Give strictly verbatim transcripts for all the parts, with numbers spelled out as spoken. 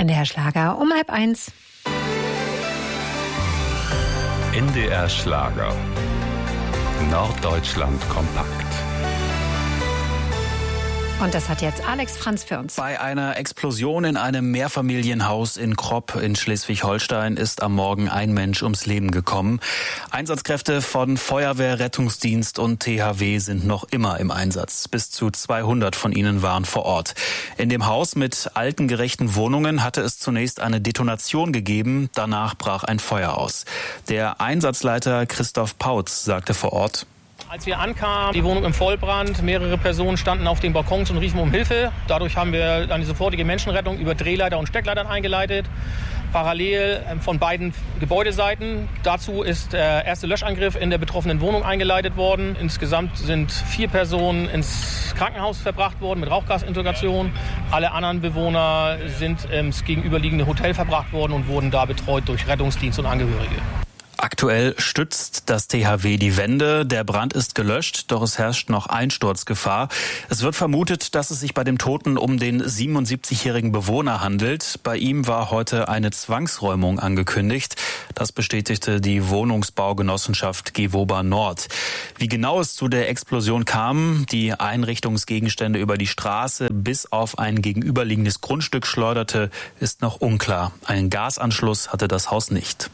N D R Schlager um halb eins. N D R Schlager. Norddeutschland kompakt. Und das hat jetzt Alex Franz für uns. Bei einer Explosion in einem Mehrfamilienhaus in Kropp in Schleswig-Holstein ist am Morgen ein Mensch ums Leben gekommen. Einsatzkräfte von Feuerwehr, Rettungsdienst und T H W sind noch immer im Einsatz. Bis zu zweihundert von ihnen waren vor Ort. In dem Haus mit alten, gerechten Wohnungen hatte es zunächst eine Detonation gegeben. Danach brach ein Feuer aus. Der Einsatzleiter Christoph Pautz sagte vor Ort: Als wir ankamen, die Wohnung im Vollbrand, mehrere Personen standen auf den Balkons und riefen um Hilfe. Dadurch haben wir dann die sofortige Menschenrettung über Drehleiter und Steckleitern eingeleitet, parallel von beiden Gebäudeseiten. Dazu ist der erste Löschangriff in der betroffenen Wohnung eingeleitet worden. Insgesamt sind vier Personen ins Krankenhaus verbracht worden mit Rauchgasintubation. Alle anderen Bewohner sind ins gegenüberliegende Hotel verbracht worden und wurden da betreut durch Rettungsdienst und Angehörige. Aktuell stützt das T H W die Wände. Der Brand ist gelöscht, doch es herrscht noch Einsturzgefahr. Es wird vermutet, dass es sich bei dem Toten um den siebenundsiebzigjährigen Bewohner handelt. Bei ihm war heute eine Zwangsräumung angekündigt. Das bestätigte die Wohnungsbaugenossenschaft Gewoba Nord. Wie genau es zu der Explosion kam, die Einrichtungsgegenstände über die Straße bis auf ein gegenüberliegendes Grundstück schleuderte, ist noch unklar. Einen Gasanschluss hatte das Haus nicht.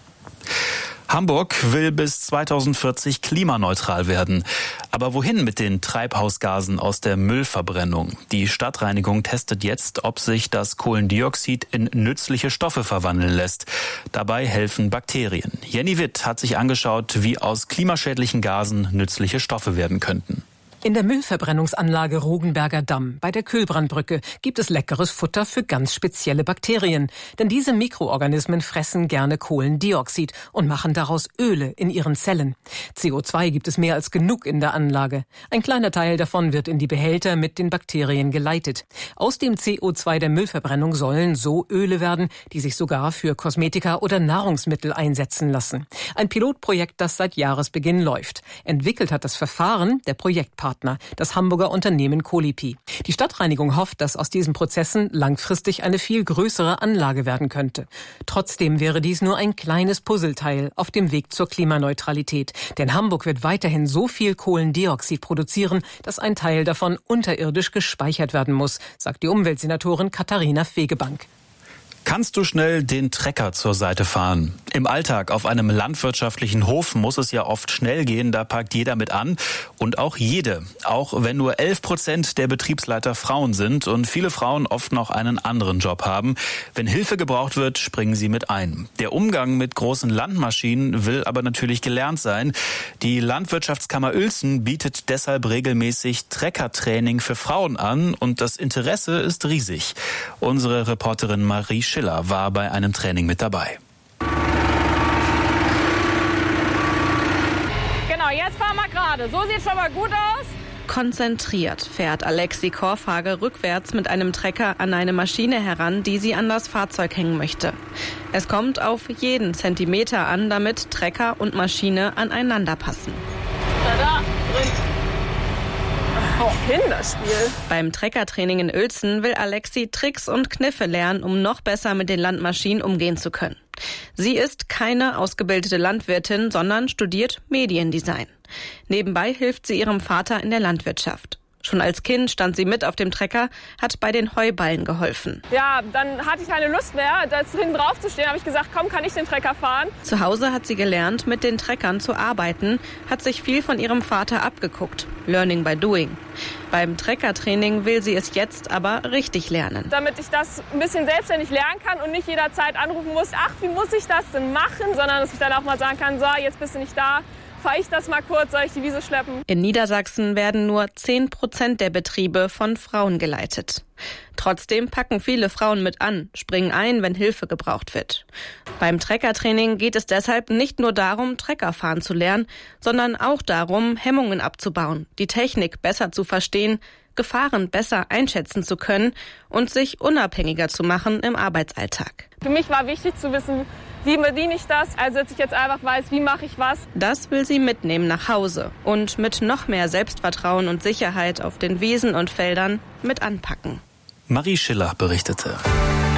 Hamburg will bis zweitausendvierzig klimaneutral werden. Aber wohin mit den Treibhausgasen aus der Müllverbrennung? Die Stadtreinigung testet jetzt, ob sich das Kohlendioxid in nützliche Stoffe verwandeln lässt. Dabei helfen Bakterien. Jenny Witt hat sich angeschaut, wie aus klimaschädlichen Gasen nützliche Stoffe werden könnten. In der Müllverbrennungsanlage Rogenberger Damm bei der Kühlbrandbrücke gibt es leckeres Futter für ganz spezielle Bakterien. Denn diese Mikroorganismen fressen gerne Kohlendioxid und machen daraus Öle in ihren Zellen. C O zwei gibt es mehr als genug in der Anlage. Ein kleiner Teil davon wird in die Behälter mit den Bakterien geleitet. Aus dem C O zwei der Müllverbrennung sollen so Öle werden, die sich sogar für Kosmetika oder Nahrungsmittel einsetzen lassen. Ein Pilotprojekt, das seit Jahresbeginn läuft. Entwickelt hat das Verfahren der Projektpartner, das Hamburger Unternehmen Colipi. Die Stadtreinigung hofft, dass aus diesen Prozessen langfristig eine viel größere Anlage werden könnte. Trotzdem wäre dies nur ein kleines Puzzleteil auf dem Weg zur Klimaneutralität. Denn Hamburg wird weiterhin so viel Kohlendioxid produzieren, dass ein Teil davon unterirdisch gespeichert werden muss, sagt die Umweltsenatorin Katharina Fegebank. Kannst du schnell den Trecker zur Seite fahren? Im Alltag auf einem landwirtschaftlichen Hof muss es ja oft schnell gehen, da packt jeder mit an und auch jede. Auch wenn nur elf Prozent der Betriebsleiter Frauen sind und viele Frauen oft noch einen anderen Job haben. Wenn Hilfe gebraucht wird, springen sie mit ein. Der Umgang mit großen Landmaschinen will aber natürlich gelernt sein. Die Landwirtschaftskammer Uelzen bietet deshalb regelmäßig Treckertraining für Frauen an und das Interesse ist riesig. Unsere Reporterin Marie Schiller war bei einem Training mit dabei. Genau, jetzt fahren wir gerade. So sieht schon mal gut aus. Konzentriert fährt Alexi Korfhage rückwärts mit einem Trecker an eine Maschine heran, die sie an das Fahrzeug hängen möchte. Es kommt auf jeden Zentimeter an, damit Trecker und Maschine aneinander passen. Da, drin. Oh, Kinderspiel. Beim Treckertraining in Uelzen will Alexi Tricks und Kniffe lernen, um noch besser mit den Landmaschinen umgehen zu können. Sie ist keine ausgebildete Landwirtin, sondern studiert Mediendesign. Nebenbei hilft sie ihrem Vater in der Landwirtschaft. Schon als Kind stand sie mit auf dem Trecker, hat bei den Heuballen geholfen. Ja, dann hatte ich keine Lust mehr, da hinten drauf zu stehen. Habe ich gesagt, komm, kann ich den Trecker fahren? Zu Hause hat sie gelernt, mit den Treckern zu arbeiten, hat sich viel von ihrem Vater abgeguckt. Learning by doing. Beim Treckertraining will sie es jetzt aber richtig lernen. Damit ich das ein bisschen selbstständig lernen kann und nicht jederzeit anrufen muss, ach, wie muss ich das denn machen? Sondern dass ich dann auch mal sagen kann, so, jetzt bist du nicht da. Fahre ich das mal kurz, soll ich die Wiese schleppen? In Niedersachsen werden nur zehn Prozent der Betriebe von Frauen geleitet. Trotzdem packen viele Frauen mit an, springen ein, wenn Hilfe gebraucht wird. Beim Treckertraining geht es deshalb nicht nur darum, Trecker fahren zu lernen, sondern auch darum, Hemmungen abzubauen, die Technik besser zu verstehen, Gefahren besser einschätzen zu können und sich unabhängiger zu machen im Arbeitsalltag. Für mich war wichtig zu wissen, wie bediene ich das? Also, dass ich jetzt einfach weiß, wie mache ich was? Das will sie mitnehmen nach Hause und mit noch mehr Selbstvertrauen und Sicherheit auf den Wiesen und Feldern mit anpacken. Marie Schiller berichtete.